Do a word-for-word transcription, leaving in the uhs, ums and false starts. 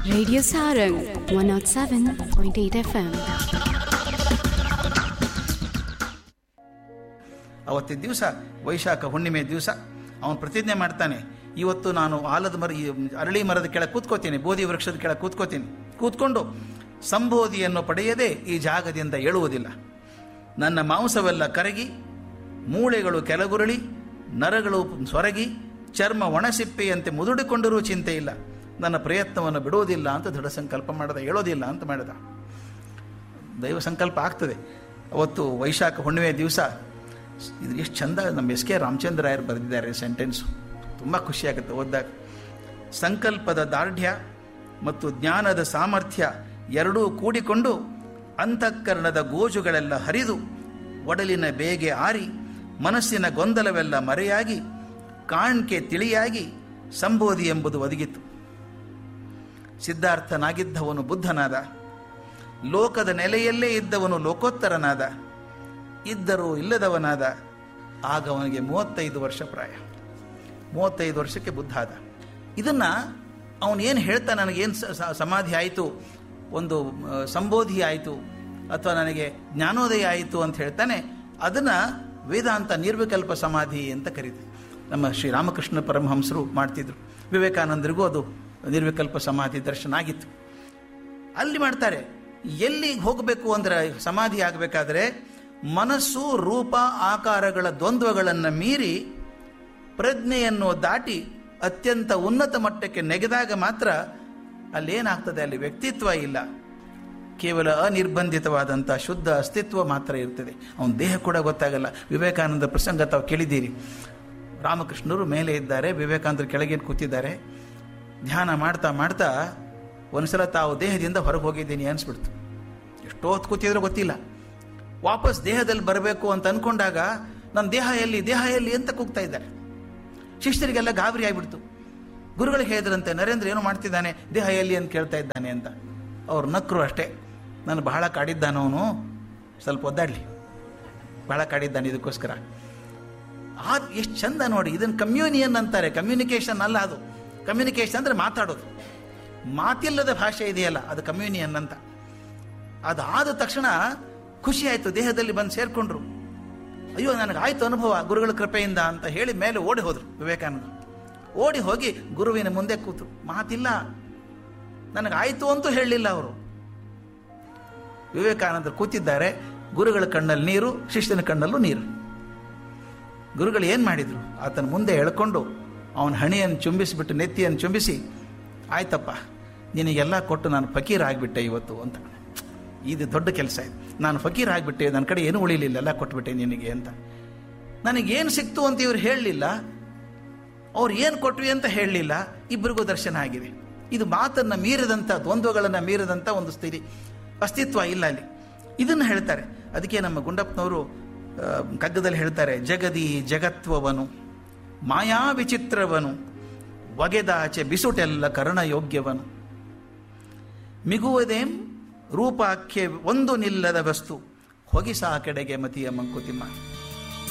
Radio Sarang one oh seven point eight F M. ಅವತ್ತಿನ ದಿವಸ ವೈಶಾಖ ಹುಣ್ಣಿಮೆ ದಿವಸ ಅವನು ಪ್ರತಿಜ್ಞೆ ಮಾಡ್ತಾನೆ, ಇವತ್ತು ನಾನು ಆಲದ ಮರ ಈ ಅರಳಿ ಮರದ ಕೆಳಗೆ ಕೂತ್ಕೋತೀನಿ, ಬೋಧಿ ವೃಕ್ಷದ ಕೆಳಗೆ ಕೂತ್ಕೋತೀನಿ, ಕೂತ್ಕೊಂಡು ಸಂಬೋಧಿಯನ್ನು ಪಡೆಯದೆ ಈ ಜಾಗದಿಂದ ಏಳುವುದಿಲ್ಲ. ನನ್ನ ಮಾಂಸವೆಲ್ಲ ಕರಗಿ, ಮೂಳೆಗಳು ಕೆಳಗುರುಳಿ, ನರಗಳು ಸೊರಗಿ, ಚರ್ಮ ಒಣಸಿಪ್ಪೆಯಂತೆ ಮುದುಡಿಕೊಂಡರೂ ಚಿಂತೆ ಇಲ್ಲ, ನನ್ನ ಪ್ರಯತ್ನವನ್ನು ಬಿಡುವುದಿಲ್ಲ ಅಂತ ದೃಢ ಸಂಕಲ್ಪ ಮಾಡಿದ, ಹೇಳೋದಿಲ್ಲ ಅಂತ ಮಾಡಿದ. ದೈವ ಸಂಕಲ್ಪ ಆಗ್ತದೆ. ಅವತ್ತು ವೈಶಾಖ ಹುಣ್ಣಿಮೆ ದಿವಸ ಇದು ಎಷ್ಟು ಚಂದ ನಮ್ಮ ಎಸ್ ಕೆ ರಾಮಚಂದ್ರಾಯರು ಬರೆದಿದ್ದಾರೆ ಸೆಂಟೆನ್ಸು, ತುಂಬ ಖುಷಿಯಾಗುತ್ತೆ ಓದಿದಾಗ. ಸಂಕಲ್ಪದ ದಾರ್ಢ್ಯ ಮತ್ತು ಜ್ಞಾನದ ಸಾಮರ್ಥ್ಯ ಎರಡೂ ಕೂಡಿಕೊಂಡು ಅಂತಃಕರಣದ ಗೋಜುಗಳೆಲ್ಲ ಹರಿದು, ಒಡಲಿನ ಬೇಗೆ ಆರಿ, ಮನಸ್ಸಿನ ಗೊಂದಲವೆಲ್ಲ ಮರೆಯಾಗಿ, ಕಾಣ್ಕೆ ತಿಳಿಯಾಗಿ ಸಂಬೋಧಿ ಎಂಬುದು ಒದಗಿತು. ಸಿದ್ಧಾರ್ಥನಾಗಿದ್ದವನು ಬುದ್ಧನಾದ, ಲೋಕದ ನೆಲೆಯಲ್ಲೇ ಇದ್ದವನು ಲೋಕೋತ್ತರನಾದ, ಇದ್ದರೂ ಇಲ್ಲದವನಾದ. ಆಗ ಅವನಿಗೆ ಮೂವತ್ತೈದು ವರ್ಷ ಪ್ರಾಯ. ಮೂವತ್ತೈದು ವರ್ಷಕ್ಕೆ ಬುದ್ಧ ಆದ. ಇದನ್ನು ಅವನು ಏನು ಹೇಳ್ತಾ, ನನಗೇನು ಸಮಾಧಿ ಆಯಿತು, ಒಂದು ಸಂಬೋಧಿ ಆಯಿತು, ಅಥವಾ ನನಗೆ ಜ್ಞಾನೋದಯ ಆಯಿತು ಅಂತ ಹೇಳ್ತಾನೆ, ಅದನ್ನು ವೇದಾಂತ ನಿರ್ವಿಕಲ್ಪ ಸಮಾಧಿ ಅಂತ ಕರೀತಾರೆ. ನಮ್ಮ ಶ್ರೀರಾಮಕೃಷ್ಣ ಪರಮಹಂಸರು ಮಾಡ್ತಿದ್ರು, ವಿವೇಕಾನಂದರಿಗೂ ಅದು ನಿರ್ವಿಕಲ್ಪ ಸಮಾಧಿ ದರ್ಶನ ಆಗಿತ್ತು. ಅಲ್ಲಿ ಮಾಡ್ತಾರೆ, ಎಲ್ಲಿಗೆ ಹೋಗಬೇಕು ಅಂದರೆ ಸಮಾಧಿ ಆಗಬೇಕಾದ್ರೆ ಮನಸ್ಸು ರೂಪ ಆಕಾರಗಳ ದ್ವಂದ್ವಗಳನ್ನು ಮೀರಿ ಪ್ರಜ್ಞೆಯನ್ನು ದಾಟಿ ಅತ್ಯಂತ ಉನ್ನತ ಮಟ್ಟಕ್ಕೆ ನೆಗೆದಾಗ ಮಾತ್ರ ಅಲ್ಲೇನಾಗ್ತದೆ, ಅಲ್ಲಿ ವ್ಯಕ್ತಿತ್ವ ಇಲ್ಲ, ಕೇವಲ ಅನಿರ್ಬಂಧಿತವಾದಂಥ ಶುದ್ಧ ಅಸ್ತಿತ್ವ ಮಾತ್ರ ಇರ್ತದೆ. ಅವನ ದೇಹ ಕೂಡ ಗೊತ್ತಾಗಲ್ಲ. ವಿವೇಕಾನಂದ ಪ್ರಸಂಗ ತಾವು ಕೇಳಿದ್ದೀರಿ. ರಾಮಕೃಷ್ಣರು ಮೇಲೆ ಇದ್ದಾರೆ, ವಿವೇಕಾನಂದರು ಕೆಳಗೆ ಕೂತಿದ್ದಾರೆ. ಧ್ಯಾನ ಮಾಡ್ತಾ ಮಾಡ್ತಾ ಒಂದ್ಸಲ ತಾವು ದೇಹದಿಂದ ಹೊರಗೆ ಹೋಗಿದ್ದೀನಿ ಅನಿಸ್ಬಿಡ್ತು. ಎಷ್ಟೋ ಹೊತ್ತು ಕೂತಿದ್ರು ಗೊತ್ತಿಲ್ಲ. ವಾಪಸ್ ದೇಹದಲ್ಲಿ ಬರಬೇಕು ಅಂತ ಅಂದ್ಕೊಂಡಾಗ ನನ್ನ ದೇಹ ಎಲ್ಲಿ ದೇಹ ಎಲ್ಲಿ ಅಂತ ಕೂಗ್ತಾ ಇದ್ದಾರೆ. ಶಿಷ್ಯರಿಗೆಲ್ಲ ಗಾಬರಿ ಆಗಿಬಿಡ್ತು. ಗುರುಗಳಿಗೆ ಹೇಳಿದ್ರಂತೆ, ನರೇಂದ್ರ ಏನು ಮಾಡ್ತಿದ್ದಾನೆ, ದೇಹ ಎಲ್ಲಿ ಅಂತ ಕೇಳ್ತಾ ಇದ್ದಾನೆ ಅಂತ. ಅವ್ರು ನಕ್ಕರು ಅಷ್ಟೇ. ನಾನು ಬಹಳ ಕಾಡಿದ್ದಾನವನು, ಸ್ವಲ್ಪ ಒದ್ದಾಡಲಿ, ಬಹಳ ಕಾಡಿದ್ದಾನೆ ಇದಕ್ಕೋಸ್ಕರ. ಆ ಎಷ್ಟು ಚಂದ ನೋಡಿ. ಇದನ್ನು ಕಮ್ಯೂನಿಯನ್ ಅಂತಾರೆ. ಕಮ್ಯುನಿಕೇಷನ್ ಅಲ್ಲ ಅದು. ಕಮ್ಯುನಿಕೇಷನ್ ಅಂದರೆ ಮಾತಾಡೋದು. ಮಾತಿಲ್ಲದ ಭಾಷೆ ಇದೆಯಲ್ಲ, ಅದು ಕಮ್ಯೂನಿಯನ್ ಅಂತ. ಅದಾದ ತಕ್ಷಣ ಖುಷಿ ಆಯಿತು, ದೇಹದಲ್ಲಿ ಬಂದು ಸೇರಿಕೊಂಡ್ರು. ಅಯ್ಯೋ ನನಗಾಯ್ತು ಅನುಭವ ಗುರುಗಳ ಕೃಪೆಯಿಂದ ಅಂತ ಹೇಳಿ ಮೇಲೆ ಓಡಿ ಹೋದರು ವಿವೇಕಾನಂದರು. ಓಡಿ ಹೋಗಿ ಗುರುವಿನ ಮುಂದೆ ಕೂತರು. ಮಾತಿಲ್ಲ, ನನಗಾಯ್ತು ಅಂತೂ ಹೇಳಲಿಲ್ಲ ಅವರು. ವಿವೇಕಾನಂದರು ಕೂತಿದ್ದಾರೆ, ಗುರುಗಳ ಕಣ್ಣಲ್ಲಿ ನೀರು, ಶಿಷ್ಯನ ಕಣ್ಣಲ್ಲೂ ನೀರು. ಗುರುಗಳು ಏನು ಮಾಡಿದರು, ಆತನ ಮುಂದೆ ಎಳ್ಕೊಂಡು ಅವನ ಹಣೆಯನ್ನು ಚುಂಬಿಸಿಬಿಟ್ಟು, ನೆತ್ತಿಯನ್ನು ಚುಂಬಿಸಿ, ಆಯ್ತಪ್ಪ ನಿನಗೆಲ್ಲ ಕೊಟ್ಟು ನಾನು ಫಕೀರ್ ಆಗಿಬಿಟ್ಟೆ ಇವತ್ತು ಅಂತ. ಇದು ದೊಡ್ಡ ಕೆಲಸ ಇದು. ನಾನು ಫಕೀರ್ ಆಗಿಬಿಟ್ಟೆ, ನನ್ನ ಕಡೆ ಏನೂ ಉಳಿಲಿಲ್ಲ, ಎಲ್ಲ ಕೊಟ್ಬಿಟ್ಟೆ ನಿನಗೆ ಅಂತ. ನನಗೇನು ಸಿಕ್ತು ಅಂತ ಇವ್ರು ಹೇಳಲಿಲ್ಲ, ಅವ್ರು ಏನು ಕೊಟ್ವಿ ಅಂತ ಹೇಳಲಿಲ್ಲ. ಇಬ್ಬರಿಗೂ ದರ್ಶನ ಆಗಿದೆ. ಇದು ಮಾತನ್ನು ಮೀರಿದಂಥ, ದ್ವಂದ್ವಗಳನ್ನು ಮೀರಿದಂಥ ಒಂದು ಸ್ಥಿತಿ, ಅಸ್ತಿತ್ವ ಇಲ್ಲ ಅಲ್ಲಿ. ಇದನ್ನು ಹೇಳ್ತಾರೆ. ಅದಕ್ಕೆ ನಮ್ಮ ಗುಂಡಪ್ಪನವರು ಕಗ್ಗದಲ್ಲಿ ಹೇಳ್ತಾರೆ, ಜಗದಿ ಜಗತ್ವವನು ಮಾಯಾ ವಿಚಿತ್ರವನು, ಒಗೆದಾಚೆ ಬಿಸುಟೆಲ್ಲ ಕರ್ಣಯೋಗ್ಯವನು, ಮಿಗುವುದೇಂ ರೂಪಾಖ್ಯೆ ಒಂದು ನಿಲ್ಲದ ವಸ್ತು, ಹೊಗಿಸಾ ಕೆಡೆಗೆ ಮತಿಯ ಮಂಕುತಿಮ್ಮ.